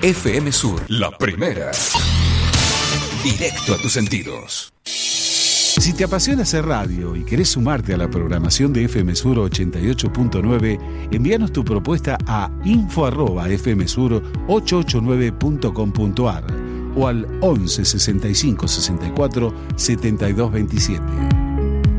FM Sur, la primera. Directo a tus sentidos. Si te apasiona hacer radio y querés sumarte a la programación de FM Sur 88.9, envíanos tu propuesta a info@fmsur889.com.ar o al 11 65 64 72 27.